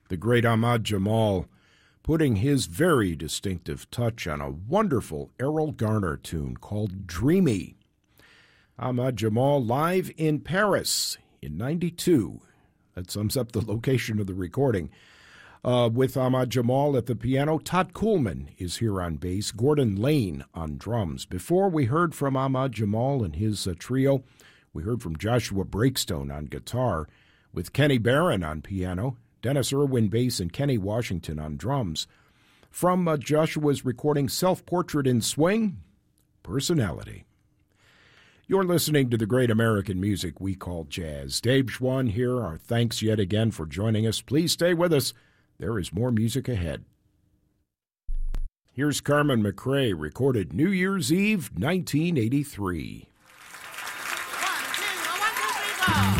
the great Ahmad Jamal, putting his very distinctive touch on a wonderful Errol Garner tune called Dreamy. Ahmad Jamal live in Paris in '92. That sums up the location of the recording. With Ahmad Jamal at the piano, Todd Coolman is here on bass, Gordon Lane on drums. Before we heard from Ahmad Jamal and his trio, we heard from Joshua Breakstone on guitar, with Kenny Barron on piano, Dennis Irwin bass, and Kenny Washington on drums. From Joshua's recording Self-Portrait in Swing, Personality. You're listening to the great American music we call jazz. Dave Schwann here. Our thanks yet again for joining us. Please stay with us. There is more music ahead. Here's Carmen McRae, recorded New Year's Eve, 1983. 1, 2, 1, 2, 3, 4.